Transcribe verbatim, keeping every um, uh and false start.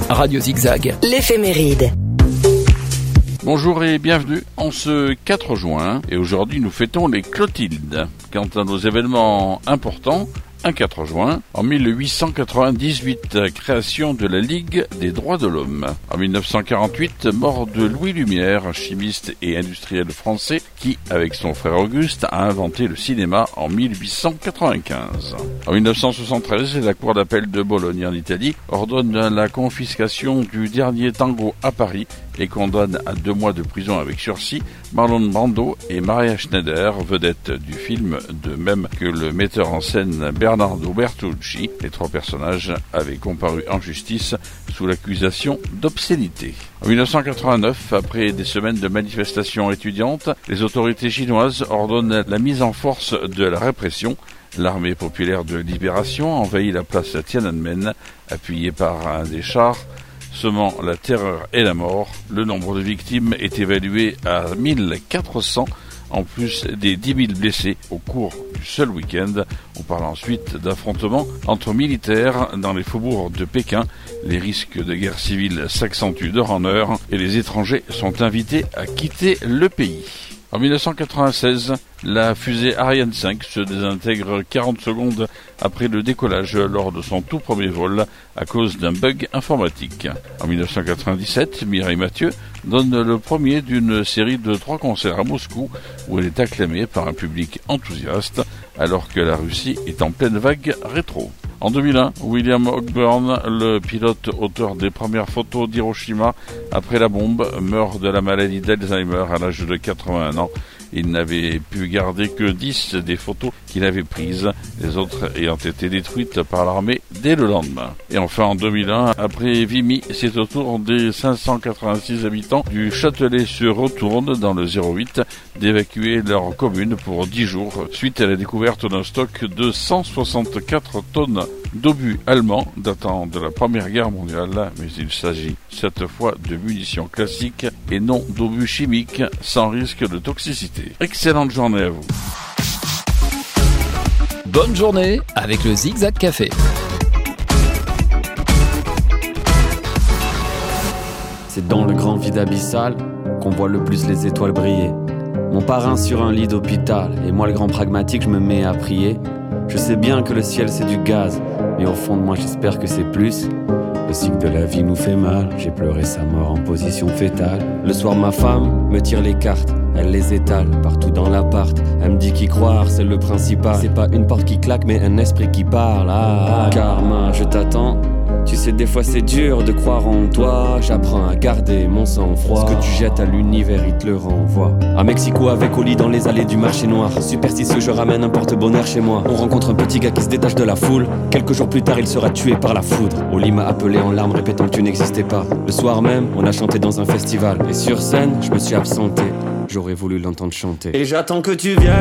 Radio Zigzag, l'éphéméride. Bonjour et bienvenue en ce quatre juin, et aujourd'hui nous fêtons les Clotildes. Quant à nos événements importants, un quatre juin, en mille huit cent quatre-vingt-dix-huit, création de la Ligue des droits de l'homme. En mille neuf cent quarante-huit, mort de Louis Lumière, un chimiste et industriel français qui, avec son frère Auguste, a inventé le cinéma en mille huit cent quatre-vingt-quinze. En mille neuf cent soixante-treize, la Cour d'appel de Bologne en Italie ordonne la confiscation du dernier tango à Paris et condamne à deux mois de prison avec sursis Marlon Brando et Maria Schneider, vedettes du film, de même que le metteur en scène Bernardo Bertolucci. Les trois personnages avaient comparu en justice sous l'accusation d'obscénité. En mille neuf cent quatre-vingt-neuf, après des semaines de manifestations étudiantes, les autorités chinoises ordonnent la mise en force de la répression. L'armée populaire de libération envahit la place Tiananmen, appuyée par un des chars, semant la terreur et la mort. Le nombre de victimes est évalué à mille quatre cents, en plus des dix mille blessés au cours du seul week-end. On parle ensuite d'affrontements entre militaires dans les faubourgs de Pékin. Les risques de guerre civile s'accentuent d'heure en heure et les étrangers sont invités à quitter le pays. En mille neuf cent quatre-vingt-seize, la fusée Ariane cinq se désintègre quarante secondes après le décollage lors de son tout premier vol à cause d'un bug informatique. En mille neuf cent quatre-vingt-dix-sept, Mireille Mathieu donne le premier d'une série de trois concerts à Moscou où elle est acclamée par un public enthousiaste alors que la Russie est en pleine vague rétro. En deux mille un, William Ogburn, le pilote auteur des premières photos d'Hiroshima après la bombe, meurt de la maladie d'Alzheimer à l'âge de quatre-vingt-un ans. Il n'avait pu garder que dix des photos qu'il avait prises, les autres ayant été détruites par l'armée dès le lendemain. Et enfin en deux mille un, après Vimy, c'est au tour des cinq cent quatre-vingt-six habitants du Châtelet-sur-Retourne dans le zéro huit d'évacuer leur commune pour dix jours suite à la découverte d'un stock de cent soixante-quatre tonnes d'obus allemands datant de la Première Guerre mondiale, mais il s'agit cette fois de munitions classiques et non d'obus chimiques sans risque de toxicité. Excellente journée à vous. bonne journée avec le Zigzag Café. C'est dans le grand vide abyssal qu'on voit le plus les étoiles briller. Mon parrain sur un lit d'hôpital, et moi le grand pragmatique, je me mets à prier. Je sais bien que le ciel c'est du gaz, mais au fond de moi j'espère que c'est plus. Le cycle de la vie nous fait mal, j'ai pleuré sa mort en position fétale. Le soir ma femme me tire les cartes, elle les étale partout dans l'appart. Elle me dit qu'y croire c'est le principal. C'est pas une porte qui claque mais un esprit qui parle. Ah, ah karma, je t'attends. Tu sais des fois c'est dur de croire en toi. J'apprends à garder mon sang-froid. Ce que tu jettes à l'univers il te le renvoie. À Mexico avec Oli dans les allées du marché noir. Superstitieux je ramène un porte-bonheur chez moi. On rencontre un petit gars qui se détache de la foule. Quelques jours plus tard il sera tué par la foudre. Oli m'a appelé en larmes répétant que tu n'existais pas. Le soir même on a chanté dans un festival. Et sur scène je me suis absenté. J'aurais voulu l'entendre chanter. Et j'attends que tu viennes